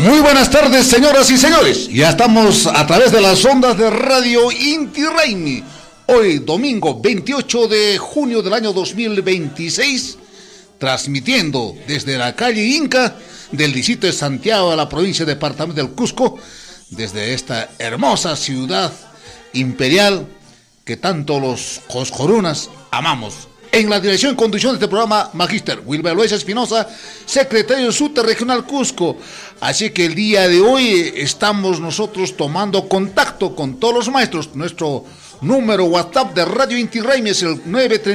Muy buenas tardes, señoras y señores. Ya estamos a través de las ondas de Radio Inti Raymi. Hoy, domingo 28 de junio del año 2026, transmitiendo desde la calle Inca del distrito de Santiago a la provincia departamento del Cusco, desde esta hermosa ciudad imperial que tanto los coscorunas amamos. En la dirección y conducción de este programa, Magíster Wilber Luis Espinosa, secretario de SUTE Regional Cusco. Así que el día de hoy estamos nosotros tomando contacto con todos los maestros. Nuestro número WhatsApp de Radio Inti Raymi es el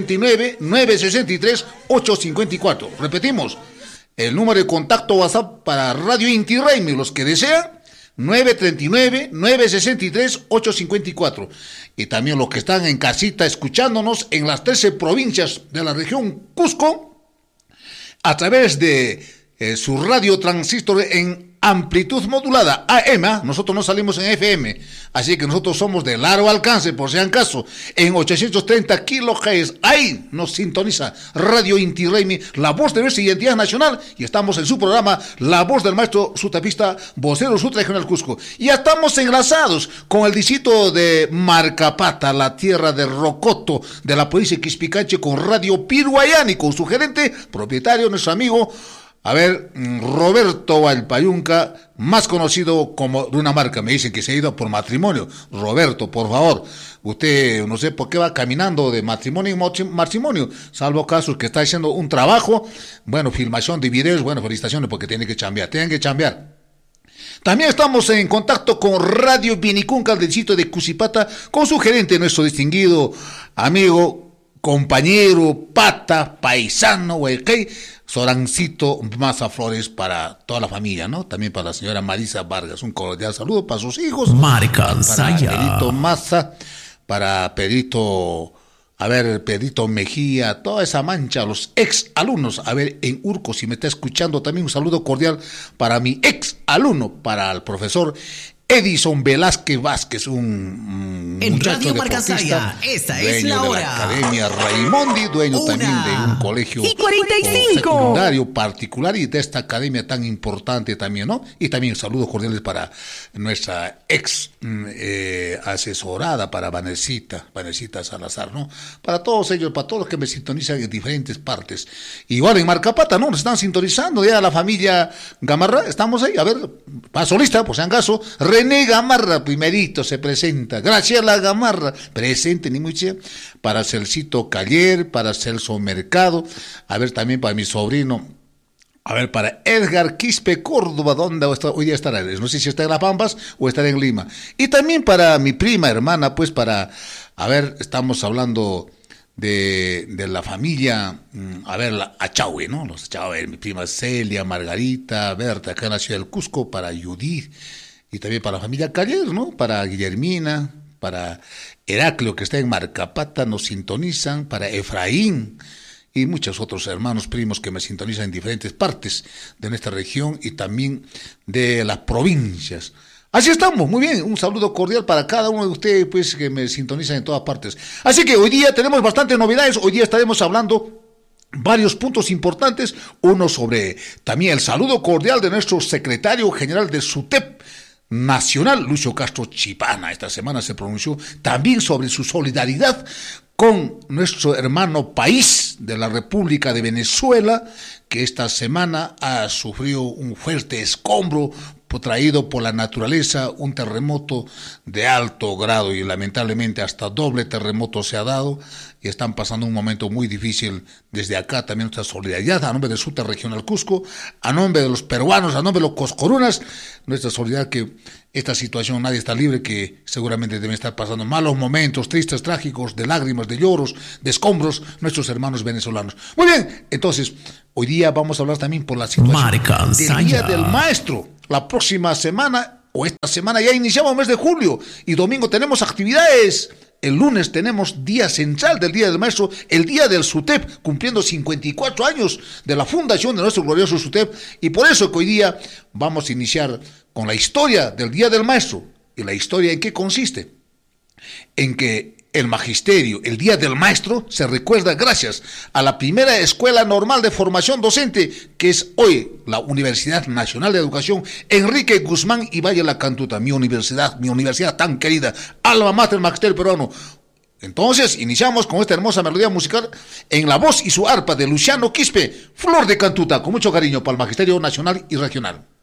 939-963-854. Repetimos, el número de contacto WhatsApp para Radio Inti Raymi, los que desean, 939-963-854. Y también los que están en casita escuchándonos en las 13 provincias de la región Cusco, a través de su radio transistor en amplitud modulada AM. Nosotros no salimos en FM, así que nosotros somos de largo alcance, por si acaso, en 830 kHz. Ahí nos sintoniza Radio Inti Raymi, la voz de nuestra identidad nacional, y estamos en su programa La Voz del Maestro Sutapista, vocero SUTE Regional Cusco. Ya estamos enlazados con el distrito de Marcapata, la tierra de Rocoto, de la provincia de Quispicache, con Radio Piruayani, con su gerente, propietario, nuestro amigo Roberto Valpayunca, más conocido como de una marca. Me dicen que se ha ido por matrimonio. Roberto, por favor, usted no sé por qué va caminando de matrimonio en matrimonio, salvo casos que está haciendo un trabajo, bueno, filmación de videos, bueno, felicitaciones porque tienen que chambear. También estamos en contacto con Radio Vinicunca del distrito de Cusipata, con su gerente, nuestro distinguido amigo, compañero, pata, paisano, huelquey, Sorancito Maza Flores, para toda la familia, ¿no? También para la señora Marisa Vargas, un cordial saludo para sus hijos. Para Pedrito Maza, para Pedrito Mejía, toda esa mancha, los ex alumnos, en Urco, si me está escuchando, también un saludo cordial para mi ex alumno, para el profesor Edison Velázquez Vázquez, un en muchacho Radio deportista, Marcasaya, esta es dueño la de hora. la Academia Raimondi, dueño también de un colegio secundario particular y de esta academia tan importante también, ¿no? Y también saludos cordiales para nuestra ex asesorada, para Vanesita Salazar, ¿no? Para todos ellos, para todos los que me sintonizan en diferentes partes. Igual en Marcapata, ¿no? Nos están sintonizando ya la familia Gamarra, estamos ahí, paso lista, por si acaso. René Gamarra, primerito, se presenta. Graciela Gamarra, presente, ni mucho. Para Celcito Caller, para Celso Mercado. También para mi sobrino. Para Edgar Quispe Córdoba, ¿dónde hoy día estará? No sé si está en Las Pampas o estará en Lima. Y también para mi prima, hermana, pues para, estamos hablando de la familia, la Achahue, ¿no? Los Achahue, mi prima Celia, Margarita, Berta, acá en la ciudad del Cusco, para Judith. Y también para la familia Caller, ¿no? Para Guillermina, para Heraclio, que está en Marcapata, nos sintonizan, para Efraín y muchos otros hermanos, primos que me sintonizan en diferentes partes de nuestra región y también de las provincias. Así estamos, muy bien, un saludo cordial para cada uno de ustedes, pues, que me sintonizan en todas partes. Así que hoy día tenemos bastantes novedades, hoy día estaremos hablando varios puntos importantes, uno sobre también el saludo cordial de nuestro secretario general de SUTEP Nacional, Lucio Castro Chipana. Esta semana se pronunció también sobre su solidaridad con nuestro hermano país de la República de Venezuela, que esta semana ha sufrido un fuerte escombro traído por la naturaleza, un terremoto de alto grado y lamentablemente hasta doble terremoto se ha dado y están pasando un momento muy difícil. Desde acá también nuestra solidaridad a nombre de SUTE Regional Cusco, a nombre de los peruanos, a nombre de los coscorunas, nuestra solidaridad, que esta situación nadie está libre, que seguramente deben estar pasando malos momentos, tristes, trágicos, de lágrimas, de lloros, de escombros, nuestros hermanos venezolanos. Muy bien, entonces hoy día vamos a hablar también por la situación del Día del Maestro. La próxima semana, o esta semana, ya iniciamos el mes de julio, y domingo tenemos actividades. El lunes tenemos día central del Día del Maestro, el Día del SUTEP, cumpliendo 54 años de la fundación de nuestro glorioso SUTEP, y por eso que hoy día vamos a iniciar con la historia del Día del Maestro. ¿Y la historia en qué consiste? En que el magisterio, el Día del Maestro, se recuerda gracias a la primera escuela normal de formación docente, que es hoy la Universidad Nacional de Educación Enrique Guzmán y Valle La Cantuta, mi universidad tan querida, alma mater del magisterio peruano. Entonces, iniciamos con esta hermosa melodía musical en la voz y su arpa de Luciano Quispe, Flor de Cantuta, con mucho cariño para el Magisterio Nacional y Regional.